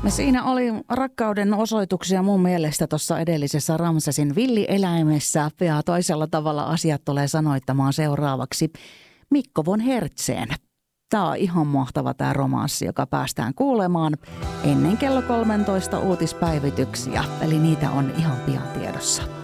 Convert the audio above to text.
Siinä oli rakkauden osoituksia mun mielestä tuossa edellisessä Ramsasin villieläimessä. Ja toisella tavalla asiat tulee sanoittamaan seuraavaksi Mikko von Hertzén. Tämä on ihan mahtava tämä romanssi, joka päästään kuulemaan ennen kello 13 uutispäivityksiä. Eli niitä on ihan pian tiedossa.